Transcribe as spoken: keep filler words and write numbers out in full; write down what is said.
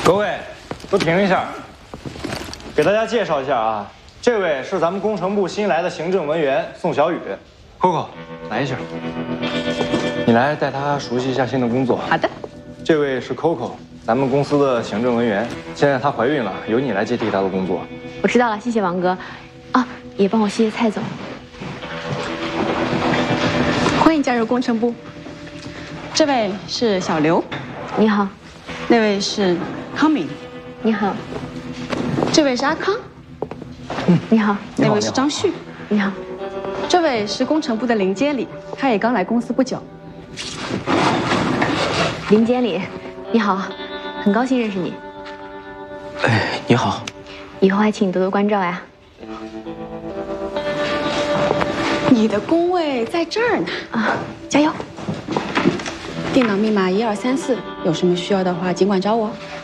各位，都停一下，给大家介绍一下啊，这位是咱们工程部新来的行政文员宋小雨。Coco， 来一下，你来带他熟悉一下新的工作。 好的。 这位是 Coco， 咱们公司的行政文员，现在她怀孕了，由你来接替她的工作。 我知道了，谢谢王哥。啊，也帮我谢谢蔡总。 欢迎加入工程部。这位是小刘， 你好。 那位是康敏， 你好。 这位是阿康， 嗯，你好。 那位是张旭， 你好。 这位是工程部的林经理，他也刚来公司不久。 林经理，你好，很高兴认识你。 哎，你好。 以后还请你多多关照呀。 你的工位在这儿呢啊，加油！ 电脑密码一二三四，有什么需要的话尽管找我。